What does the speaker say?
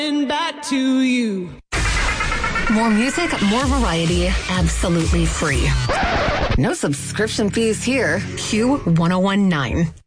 Back to you. More music, more variety, absolutely free. No subscription fees here. Q1019.